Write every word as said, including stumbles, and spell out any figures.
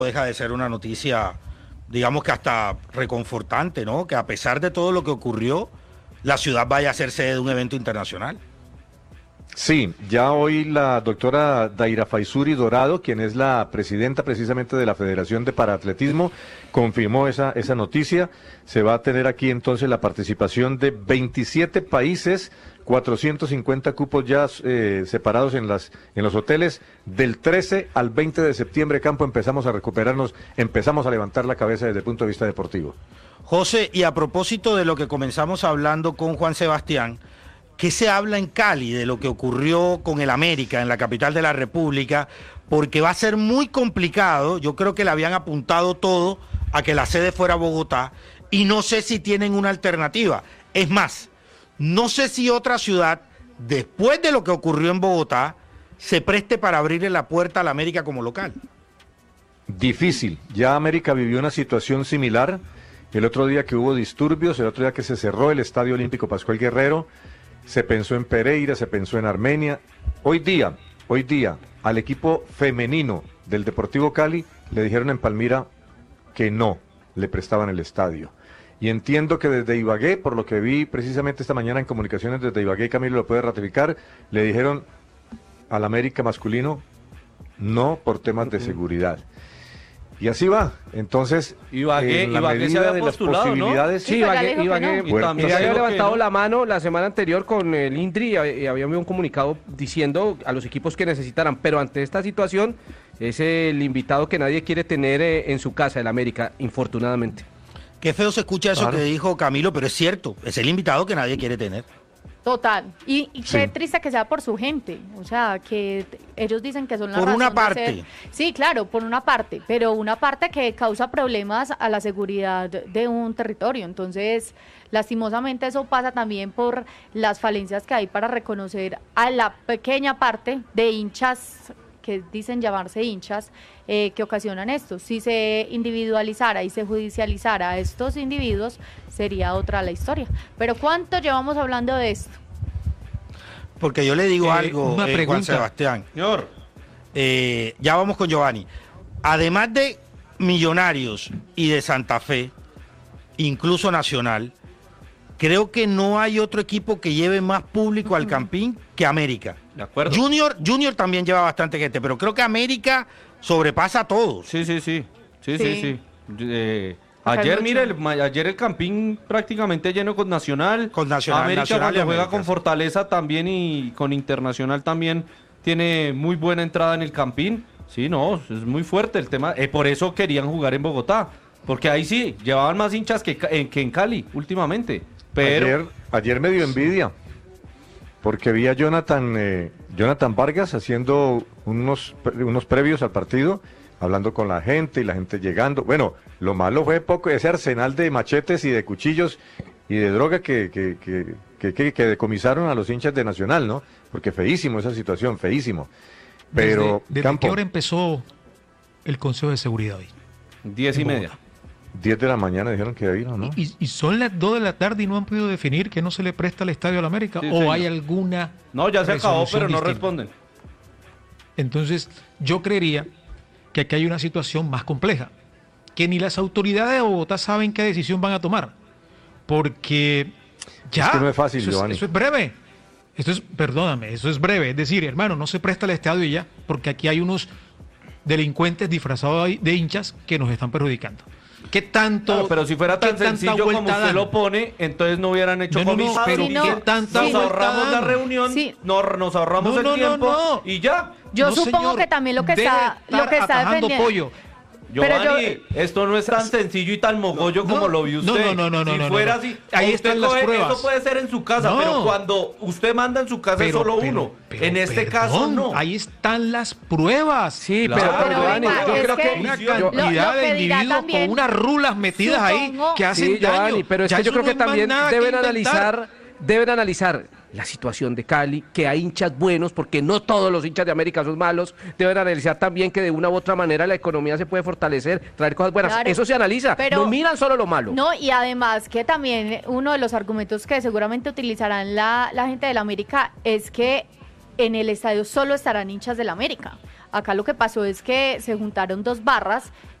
deja de ser una noticia, digamos que hasta reconfortante, ¿no? Que a pesar de todo lo que ocurrió, la ciudad vaya a ser sede de un evento internacional. Sí, ya hoy la doctora Daira Faisuri Dorado, quien es la presidenta precisamente de la Federación de Paraatletismo, confirmó esa, esa noticia. Se va a tener aquí entonces la participación de veintisiete países, cuatrocientos cincuenta cupos ya eh, separados en, las, en los hoteles. Del trece al veinte de septiembre, Campo, empezamos a recuperarnos, empezamos a levantar la cabeza desde el punto de vista deportivo. José, y a propósito de lo que comenzamos hablando con Juan Sebastián, ¿qué se habla en Cali de lo que ocurrió con el América en la capital de la República? Porque va a ser muy complicado. Yo creo que le habían apuntado todo a que la sede fuera Bogotá y no sé si tienen una alternativa. Es más, no sé si otra ciudad, después de lo que ocurrió en Bogotá, se preste para abrirle la puerta a la América como local. Difícil. Ya América vivió una situación similar. El otro día que hubo disturbios, el otro día que se cerró el Estadio Olímpico Pascual Guerrero, se pensó en Pereira, se pensó en Armenia. Hoy día, hoy día, al equipo femenino del Deportivo Cali le dijeron en Palmira que no le prestaban el estadio. Y entiendo que desde Ibagué, por lo que vi precisamente esta mañana en comunicaciones desde Ibagué, Camilo lo puede ratificar, le dijeron al América masculino no por temas de seguridad. Y así va. Entonces, Ibagué, en la Ibagué se medida había de las postulado, posibilidades... ¿no? Sí, Ibagué, Ibagué, no. bueno, también había dijo levantado que no. la mano la semana anterior con el INDRI y había enviado un comunicado diciendo a los equipos que necesitaran, pero ante esta situación es el invitado que nadie quiere tener en su casa, el América, infortunadamente. Qué feo se escucha eso Claro. que dijo Camilo, pero es cierto, es el invitado que nadie quiere tener. Total. Y, y Sí. qué triste que sea por su gente. O sea, que t- ellos dicen que son la Por razón una de parte. ser- Sí, claro, por una parte, pero una parte que causa problemas a la seguridad de un territorio. Entonces, lastimosamente eso pasa también por las falencias que hay para reconocer a la pequeña parte de hinchas que dicen llamarse hinchas, eh, que ocasionan esto. Si se individualizara y se judicializara a estos individuos, sería otra la historia. Pero ¿cuánto llevamos hablando de esto? Porque yo le digo Eh, algo, una eh, Juan pregunta. Sebastián. Señor, Eh, ya vamos con Giovanni. Además de Millonarios y de Santa Fe, incluso Nacional, creo que no hay otro equipo que lleve más público al Campín que América. de acuerdo. Junior, Junior también lleva bastante gente, pero creo que América sobrepasa a todos. Sí, sí, sí. Sí, sí, Sí. sí. Eh, Acá hay ayer, mucho. mire, el, ma- ayer el Campín prácticamente lleno con Nacional. Con Nacional, América Nacional y cuando juega América, con sí. Fortaleza también y con Internacional también tiene muy buena entrada en el Campín. Sí, no, es muy fuerte el tema. Eh, por eso querían jugar en Bogotá. Porque ahí sí, llevaban más hinchas que, ca- en- que en Cali últimamente. Pero Ayer, ayer me dio envidia, porque vi a Jonathan, eh, Jonathan Vargas haciendo unos, pre- unos previos al partido, hablando con la gente y la gente llegando. Bueno, lo malo fue poco ese arsenal de machetes y de cuchillos y de droga que, que, que, que, que- que decomisaron a los hinchas de Nacional, ¿no? Porque feísimo esa situación, feísimo. Pero, ¿Desde, desde Campo, qué hora empezó el Consejo de Seguridad hoy? diez y en media. Bogotá? diez de la mañana dijeron que vino, ¿no? Y, y son las dos de la tarde y no han podido definir que no se le presta el estadio a la América. Sí, ¿O señor. hay alguna No, ya se acabó, resolución pero no distinta? responden. Entonces, yo creería que aquí hay una situación más compleja, que ni las autoridades de Bogotá saben qué decisión van a tomar, porque ya, Es que no es fácil, eso, es, Giovanni. eso es breve, esto es, perdóname, eso es breve, es decir, hermano, no se presta el estadio y ya, porque aquí hay unos delincuentes disfrazados de de hinchas que nos están perjudicando. ¿Qué tanto? Claro, pero si fuera qué tan tanta sencillo como vuelta usted dan? lo pone, entonces no hubieran hecho No, no, no, comisados. pero Sí, no. ¿qué tanta Nos vuelta ahorramos la dan? reunión, Sí. nos, nos ahorramos No, el no, no, tiempo no. y ya. Yo No, supongo señor, que también lo que debe está, lo estar que está atajando defendiendo. pollo. Pero Giovanni, yo- esto no es tan sencillo y tan mogollo No, como lo vio no, usted. no, no, no, si no, fuera no. así, Ahí usted están las coge- pruebas. Eso puede ser en su casa, No. pero cuando usted manda en su casa es Pero- solo pero- uno. pero en este perdón, caso no. Ahí están las pruebas. Sí, Claro. pero, pero, Pero Giovanni, venga, yo es creo que- que... Una yo- cantidad lo- lo de que dirá individuos también, con unas rulas metidas ahí supongo- que hacen Sí, Giovanni, daño. pero es Ya que yo eso creo no que es más también nada que deben inventar. analizar, deben analizar la situación de Cali, que hay hinchas buenos, porque no todos los hinchas de América son malos, deben analizar también que de una u otra manera la economía se puede fortalecer, traer cosas buenas, Claro, eso se analiza, pero- no miran solo lo malo. No, y además que también uno de los argumentos que seguramente utilizarán la, la gente de la América es que en el estadio solo estarán hinchas de la América. Acá lo que pasó es que se juntaron dos barras